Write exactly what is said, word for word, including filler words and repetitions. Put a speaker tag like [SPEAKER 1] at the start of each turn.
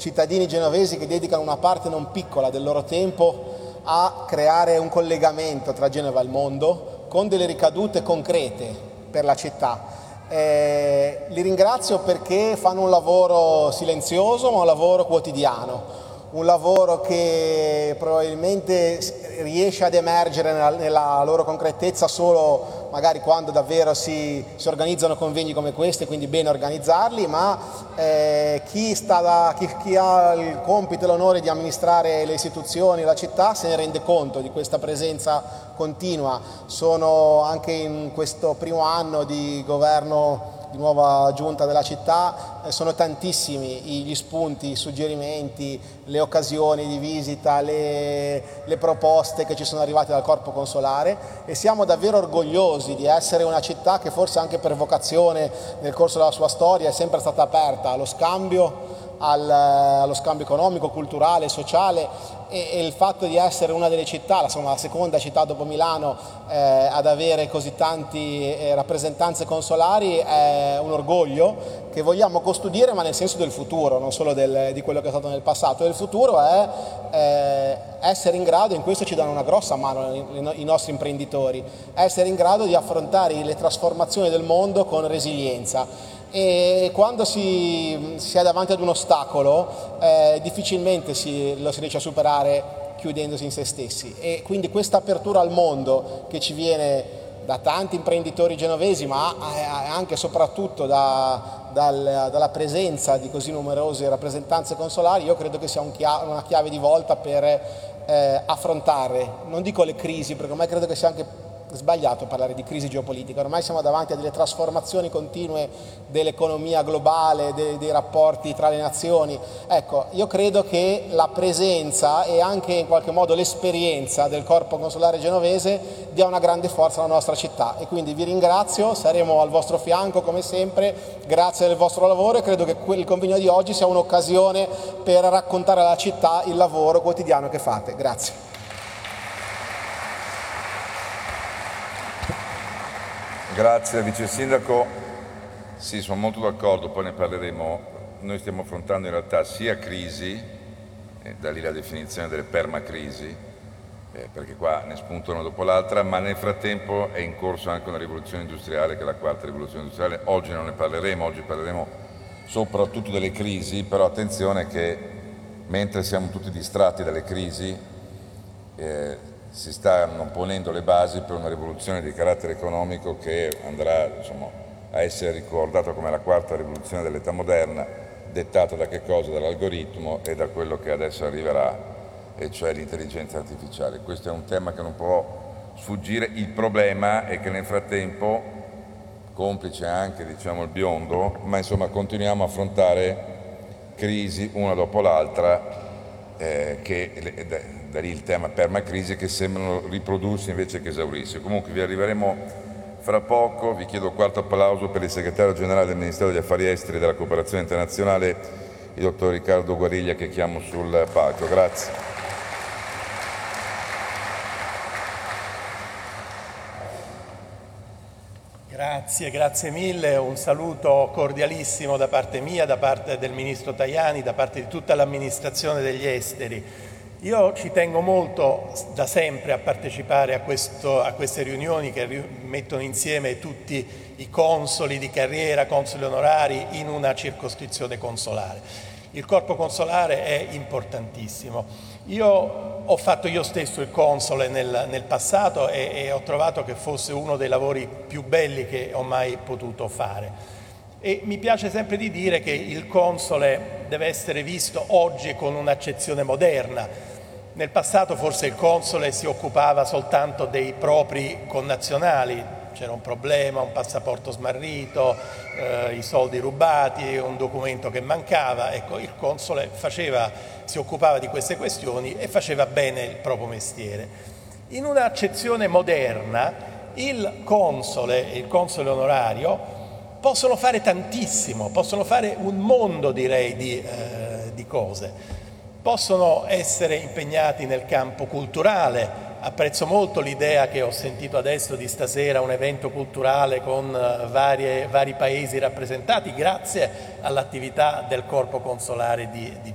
[SPEAKER 1] cittadini genovesi che dedicano una parte non piccola del loro tempo a creare un collegamento tra Genova e il mondo con delle ricadute concrete per la città. Eh, li ringrazio perché fanno un lavoro silenzioso ma un lavoro quotidiano, un lavoro che probabilmente riesce ad emergere nella, nella loro concretezza solo magari quando davvero si, si organizzano convegni come questi, quindi bene organizzarli, ma eh, chi, sta da, chi, chi ha il compito e l'onore di amministrare le istituzioni, la città, se ne rende conto di questa presenza continua. Sono anche in questo primo anno di governo di nuova giunta della città, eh, sono tantissimi gli spunti, i suggerimenti, le occasioni di visita, le, le proposte che ci sono arrivate dal corpo consolare, e siamo davvero orgogliosi di essere una città che forse anche per vocazione nel corso della sua storia è sempre stata aperta allo scambio, al, allo scambio economico, culturale, sociale, e, e il fatto di essere una delle città, insomma, la seconda città dopo Milano eh, ad avere così tanti eh, rappresentanze consolari è un orgoglio che vogliamo custodire, ma nel senso del futuro, non solo del, di quello che è stato nel passato. E il futuro è eh, essere in grado, in questo ci danno una grossa mano i, i nostri imprenditori, essere in grado di affrontare le trasformazioni del mondo con resilienza. E quando si, si è davanti ad un ostacolo eh, difficilmente si, lo si riesce a superare chiudendosi in se stessi, e quindi questa apertura al mondo che ci viene da tanti imprenditori genovesi, ma anche e soprattutto da, dal, dalla presenza di così numerose rappresentanze consolari, io credo che sia un chia- una chiave di volta per eh, affrontare, non dico le crisi, perché ormai credo che sia anche sbagliato parlare di crisi geopolitica, ormai siamo davanti a delle trasformazioni continue dell'economia globale, dei, dei rapporti tra le nazioni. Ecco, io credo che la presenza e anche in qualche modo l'esperienza del corpo consolare genovese dia una grande forza alla nostra città, e quindi vi ringrazio, saremo al vostro fianco come sempre, grazie del vostro lavoro, e credo che il convegno di oggi sia un'occasione per raccontare alla città il lavoro quotidiano che fate. Grazie.
[SPEAKER 2] Grazie Vice Sindaco, sì, sono molto d'accordo, poi ne parleremo. Noi stiamo affrontando in realtà sia crisi, eh, da lì la definizione delle permacrisi, eh, perché qua ne spuntano dopo l'altra, ma nel frattempo è in corso anche una rivoluzione industriale che è la quarta rivoluzione industriale. Oggi non ne parleremo, oggi parleremo soprattutto delle crisi, però attenzione che mentre siamo tutti distratti dalle crisi, eh, si stanno ponendo le basi per una rivoluzione di carattere economico che andrà, insomma, a essere ricordata come la quarta rivoluzione dell'età moderna, dettata da che cosa? Dall'algoritmo e da quello che adesso arriverà, e cioè l'intelligenza artificiale. Questo è un tema che non può sfuggire. Il problema è che nel frattempo, complice anche, diciamo, il biondo, ma insomma continuiamo a affrontare crisi una dopo l'altra, eh, che da, da lì il tema permacrisi, che sembrano riprodursi invece che esaurirsi. Comunque vi arriveremo fra poco. Vi chiedo quarto applauso per il segretario generale del Ministero degli Affari Esteri e della Cooperazione Internazionale, il dottor Riccardo Guariglia, che chiamo sul palco. Grazie.
[SPEAKER 3] Grazie, grazie mille, un saluto cordialissimo da parte mia, da parte del Ministro Tajani, da parte di tutta l'amministrazione degli esteri. Io ci tengo molto da sempre a partecipare a, questo, a queste riunioni che mettono insieme tutti i consoli di carriera, consoli onorari in una circoscrizione consolare. Il corpo consolare è importantissimo. Io ho fatto io stesso il console nel, nel passato e, e ho trovato che fosse uno dei lavori più belli che ho mai potuto fare. E mi piace sempre di dire che il console deve essere visto oggi con un'accezione moderna. Nel passato forse il console si occupava soltanto dei propri connazionali, c'era un problema, un passaporto smarrito, eh, i soldi rubati, un documento che mancava. Ecco, il console faceva, si occupava di queste questioni e faceva bene il proprio mestiere. In un'accezione moderna, il console e il console onorario possono fare tantissimo, possono fare un mondo, direi, di, eh, di cose. Possono essere impegnati nel campo culturale. Apprezzo molto l'idea che ho sentito adesso di stasera, un evento culturale con varie, vari paesi rappresentati, grazie all'attività del corpo consolare di, di